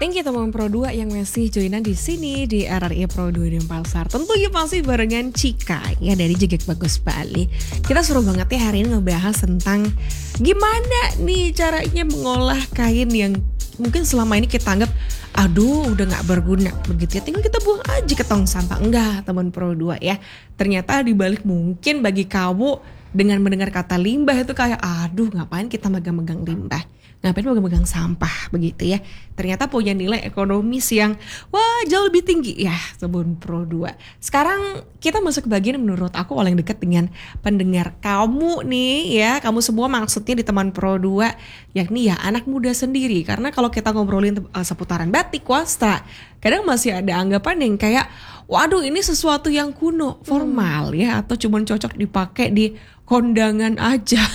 Thank you teman Pro 2 yang masih joinan di sini di RRI Pro 2 Denpasar. Tentunya masih barengan Cika ya dari Jegek Bagus Bali. Kita seru banget ya hari ini ngebahas tentang gimana nih caranya mengolah kain yang mungkin selama ini kita anggap aduh udah gak berguna begitu ya, tinggal kita buang aja ke tong sampah. Enggak teman Pro 2 ya, ternyata dibalik mungkin bagi kamu dengan mendengar kata limbah itu kayak aduh ngapain kita megang-megang limbah, ngapain megang-megang sampah begitu ya. Ternyata punya nilai ekonomis yang wah jauh lebih tinggi ya Sobat Pro 2. Sekarang kita masuk ke bagian menurut aku paling dekat dengan pendengar kamu nih ya. Kamu semua maksudnya di teman Pro 2 yakni ya anak muda sendiri. Karena kalau kita ngobrolin seputaran batik wastra, kadang masih ada anggapan yang kayak waduh ini sesuatu yang kuno, formal ya, atau cuma cocok dipakai di kondangan aja.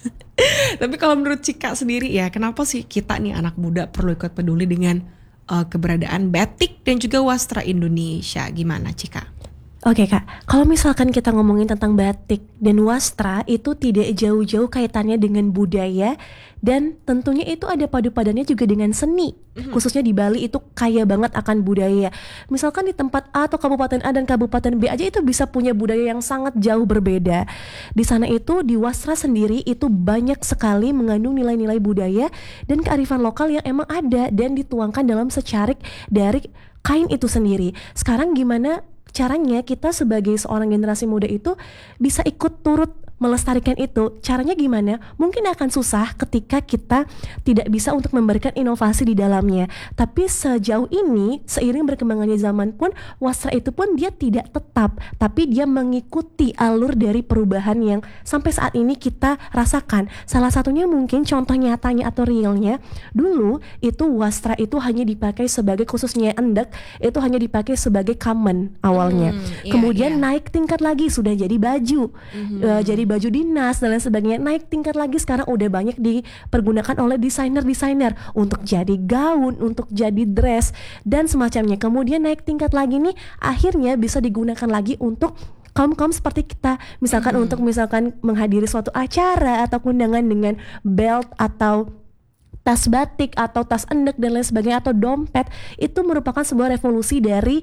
Tapi kalau menurut Cika sendiri ya, kenapa sih kita nih anak muda perlu ikut peduli dengan keberadaan batik dan juga wastra Indonesia? Gimana Cika? Oke Kak, kalau misalkan kita ngomongin tentang batik dan wastra itu tidak jauh-jauh kaitannya dengan budaya dan tentunya itu ada padu-padannya juga dengan seni. Khususnya di Bali itu kaya banget akan budaya. Misalkan di tempat A atau Kabupaten A dan Kabupaten B aja itu bisa punya budaya yang sangat jauh berbeda. Di sana itu di wastra sendiri itu banyak sekali mengandung nilai-nilai budaya dan kearifan lokal yang emang ada dan dituangkan dalam secarik dari kain itu sendiri. Sekarang gimana caranya kita sebagai seorang generasi muda itu bisa ikut turut melestarikan itu? Caranya gimana? Mungkin akan susah ketika kita tidak bisa untuk memberikan inovasi di dalamnya. Tapi sejauh ini seiring berkembangannya zaman pun wastra itu pun dia tidak tetap, tapi dia mengikuti alur dari perubahan yang sampai saat ini kita rasakan. Salah satunya mungkin contoh nyatanya atau realnya, dulu itu wastra itu hanya dipakai sebagai, khususnya endek itu hanya dipakai sebagai kamen awalnya. Kemudian naik tingkat lagi sudah jadi baju, jadi baju dinas dan lain sebagainya. Naik tingkat lagi sekarang udah banyak dipergunakan oleh desainer-desainer untuk jadi gaun, untuk jadi dress dan semacamnya. Kemudian naik tingkat lagi nih akhirnya bisa digunakan lagi untuk kaum-kaum seperti kita, misalkan untuk misalkan menghadiri suatu acara atau undangan dengan belt atau tas batik atau tas endek dan lain sebagainya atau dompet. Itu merupakan sebuah revolusi dari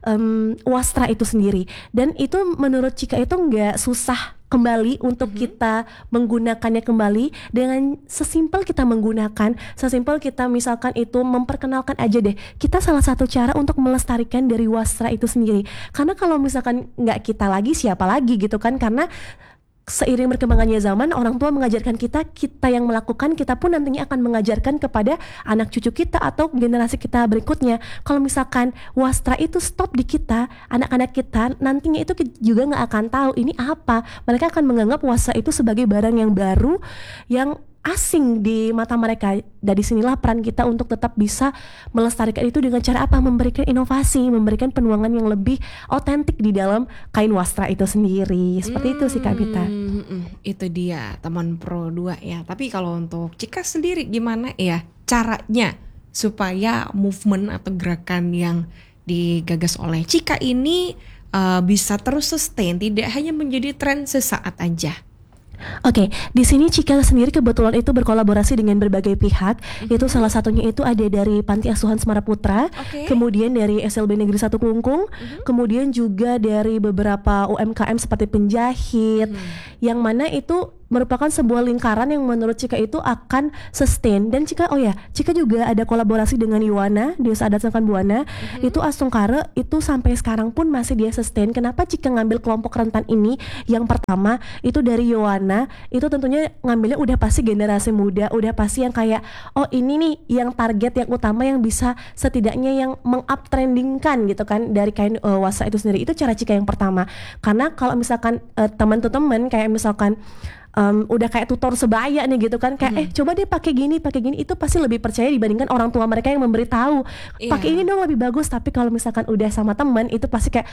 wastra itu sendiri. Dan itu menurut Cika itu nggak susah kembali untuk kita menggunakannya kembali dengan sesimpel kita menggunakan, sesimpel kita misalkan itu memperkenalkan aja deh. Kita salah satu cara untuk melestarikan dari wastra itu sendiri. Karena kalau misalkan nggak kita lagi siapa lagi gitu kan, karena seiring berkembangannya zaman, orang tua mengajarkan kita yang melakukan, kita pun nantinya akan mengajarkan kepada anak cucu kita atau generasi kita berikutnya. Kalau misalkan wastra itu stop di kita, anak-anak kita nantinya itu juga nggak akan tahu ini apa. Mereka akan menganggap wastra itu sebagai barang yang baru, yang asing di mata mereka. Dari sinilah peran kita untuk tetap bisa melestarikan itu dengan cara apa? Memberikan inovasi, memberikan penuangan yang lebih otentik di dalam kain wastra itu sendiri. Seperti itu sih Kak Bita. Itu dia teman Pro 2 ya. Tapi kalau untuk Cika sendiri gimana ya caranya supaya movement atau gerakan yang digagas oleh Cika ini bisa terus sustain, tidak hanya menjadi tren sesaat aja? Oke, di sini Cika sendiri kebetulan itu berkolaborasi dengan berbagai pihak. Itu salah satunya itu ada dari Panti Asuhan Semara Putra, kemudian dari SLB Negeri 1 Kelungkung, kemudian juga dari beberapa UMKM seperti penjahit, yang mana itu merupakan sebuah lingkaran yang menurut Cika itu akan sustain. Dan Cika juga ada kolaborasi dengan Yuwana, Desa Adat Sangkan Buana. Itu Astungkare itu sampai sekarang pun masih dia sustain. Kenapa Cika ngambil kelompok rentan ini? Yang pertama itu dari Yuwana, itu tentunya ngambilnya udah pasti generasi muda, udah pasti yang kayak oh ini nih yang target yang utama yang bisa setidaknya yang meng-uptrendingkan gitu kan dari kain wastra itu sendiri. Itu cara Cika yang pertama. Karena kalau misalkan teman-teman kayak misalkan udah kayak tutor sebaya nih gitu kan, kayak coba deh pakai gini itu pasti lebih percaya dibandingkan orang tua mereka yang memberitahu pakai ini dong lebih bagus. Tapi kalau misalkan udah sama teman itu pasti kayak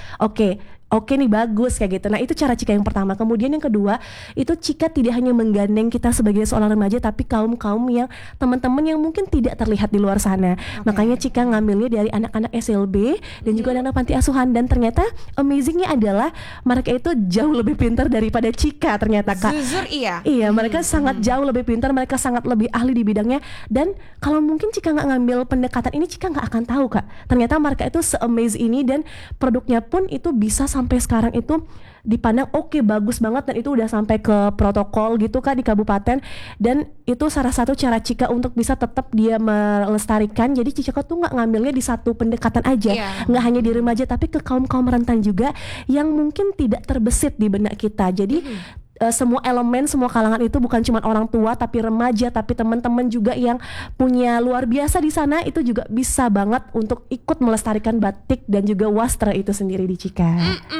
oke nih bagus kayak gitu. Nah itu cara Cika yang pertama. Kemudian yang kedua itu Cika tidak hanya menggandeng kita sebagai seorang remaja, tapi kaum yang teman-teman yang mungkin tidak terlihat di luar sana. Makanya Cika ngambilnya dari anak-anak SLB dan juga anak-anak panti asuhan. Dan ternyata amazingnya adalah mereka itu jauh lebih pintar daripada Cika ternyata Kak. Jujur iya. Iya, mereka sangat jauh lebih pintar, mereka sangat lebih ahli di bidangnya. Dan kalau mungkin Cika nggak ngambil pendekatan ini, Cika nggak akan tahu Kak. Ternyata mereka itu se-amaze ini dan produknya pun itu bisa sampai sekarang itu dipandang oke, bagus banget, dan itu udah sampai ke protokol gitu Kak di kabupaten. Dan itu salah satu cara Cika untuk bisa tetap dia melestarikan. Jadi Cika tuh nggak ngambilnya di satu pendekatan aja, nggak hanya di remaja tapi ke kaum rentan juga yang mungkin tidak terbesit di benak kita. Jadi semua elemen, semua kalangan itu bukan cuma orang tua tapi remaja, tapi teman-teman juga yang punya luar biasa di sana itu juga bisa banget untuk ikut melestarikan batik dan juga wastra itu sendiri di Cika.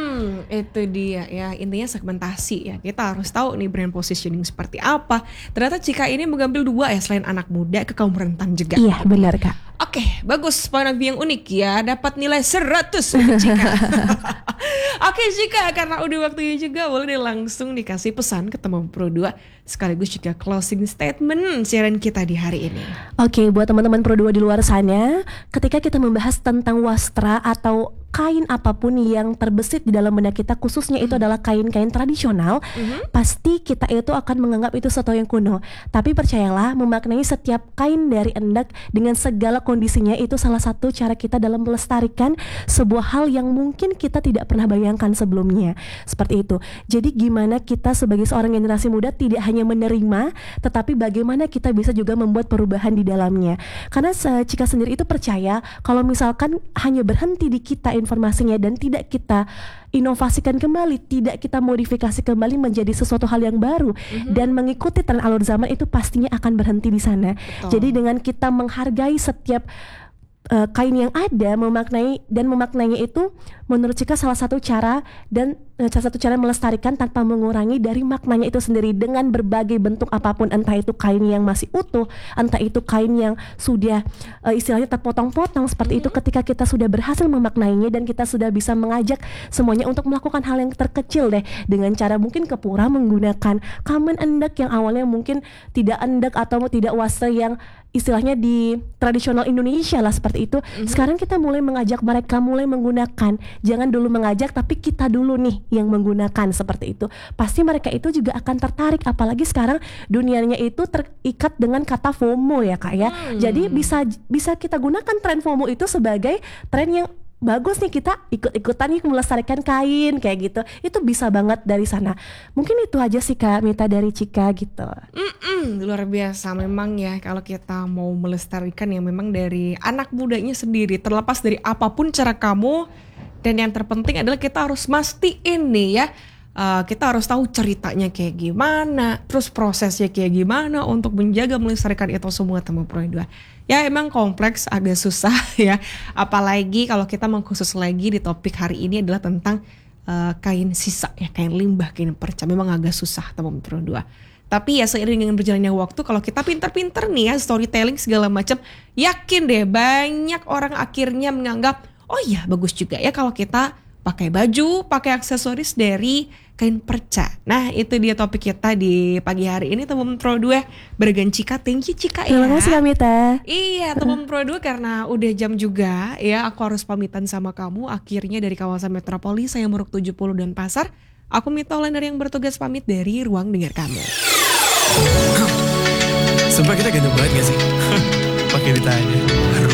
Itu dia ya, intinya segmentasi ya. Kita harus tahu nih brand positioning seperti apa. Ternyata Cika ini mengambil dua ya, selain anak muda ke kaum rentan juga. Iya, benar Kak. Oke, bagus, point of view yang unik ya. Dapat nilai 100 untuk Cika. Oke Cika, karena udah waktunya juga, boleh deh langsung dikasih pesan ke teman Pro 2 sekaligus juga closing statement siaran kita di hari ini. Oke, buat teman-teman Pro 2 di luar sana, ketika kita membahas tentang wastra atau kain apapun yang terbesit di dalam benak kita, khususnya itu adalah kain-kain tradisional, pasti kita itu akan menganggap itu sesuatu yang kuno. Tapi percayalah, memaknai setiap kain dari endak dengan segala kondisinya itu salah satu cara kita dalam melestarikan sebuah hal yang mungkin kita tidak pernah bayangkan sebelumnya. Seperti itu. Jadi gimana kita sebagai seorang generasi muda tidak hanya menerima, tetapi bagaimana kita bisa juga membuat perubahan di dalamnya. Karena Cika sendiri itu percaya kalau misalkan hanya berhenti di kita informasinya dan tidak kita inovasikan kembali, tidak kita modifikasi kembali menjadi sesuatu hal yang baru dan mengikuti tren alur zaman, itu pastinya akan berhenti di sana. Jadi dengan kita menghargai setiap kain yang ada, memaknainya itu menurut Cika salah satu cara dan salah satu cara melestarikan tanpa mengurangi dari maknanya itu sendiri dengan berbagai bentuk apapun, entah itu kain yang masih utuh, entah itu kain yang sudah istilahnya terpotong-potong seperti itu. Ketika kita sudah berhasil memaknainya dan kita sudah bisa mengajak semuanya untuk melakukan hal yang terkecil deh, dengan cara mungkin ke pura menggunakan kamen endak yang awalnya mungkin tidak endak atau tidak wastra yang istilahnya di tradisional Indonesia lah seperti itu. Sekarang kita mulai mengajak mereka mulai menggunakan, jangan dulu mengajak tapi kita dulu nih yang menggunakan seperti itu. Pasti mereka itu juga akan tertarik, apalagi sekarang dunianya itu terikat dengan kata FOMO ya Kak ya. Jadi bisa kita gunakan tren FOMO itu sebagai tren yang bagus nih, kita ikut-ikutan nih melestarikan kain kayak gitu. Itu bisa banget dari sana. Mungkin itu aja sih Kak Mita dari Cika gitu. Luar biasa memang ya, kalau kita mau melestarikan ya memang dari anak mudanya sendiri, terlepas dari apapun cara kamu. Dan yang terpenting adalah kita harus mastiin nih ya, kita harus tahu ceritanya kayak gimana, terus prosesnya kayak gimana untuk menjaga melestarikan itu semua, teman Pro 2. Ya emang kompleks, agak susah ya. Apalagi kalau kita mengkhusus lagi di topik hari ini adalah tentang kain sisa ya, kain limbah, kain perca. Memang agak susah, teman Pro 2. Tapi ya seiring dengan berjalannya waktu, kalau kita pinter-pinter nih ya, storytelling segala macam, yakin deh banyak orang akhirnya menganggap, oh iya bagus juga ya kalau kita pakai baju, pakai aksesoris dari kain perca. Nah itu dia topik kita di pagi hari ini, teman Pro 2 barengan Cika. Thank you Cika ya. Terima kasih Kak Mita. Iya teman Pro 2, karena udah jam juga ya, aku harus pamitan sama kamu. Akhirnya dari kawasan Metropolis, saya Muruk 70 dan Pasar, aku Mita Olander yang bertugas pamit dari Ruang Dengar Kamu. Sumpah kita ganteng banget gak sih? Pakai ditanya.